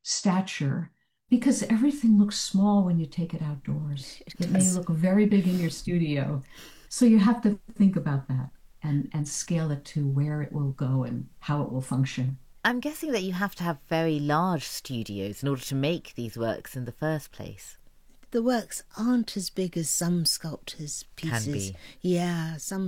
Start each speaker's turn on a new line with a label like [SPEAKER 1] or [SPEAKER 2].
[SPEAKER 1] stature because everything looks small when you take it outdoors.
[SPEAKER 2] It
[SPEAKER 1] It may
[SPEAKER 2] does.
[SPEAKER 1] look very big in your studio. So you have to think about that and scale it to where it will go and how it will function.
[SPEAKER 2] I'm guessing that you have to have very large studios in order to make these works in the first place.
[SPEAKER 3] The works aren't as big as some sculptors'
[SPEAKER 2] Can
[SPEAKER 3] pieces.
[SPEAKER 2] be.
[SPEAKER 3] Yeah, some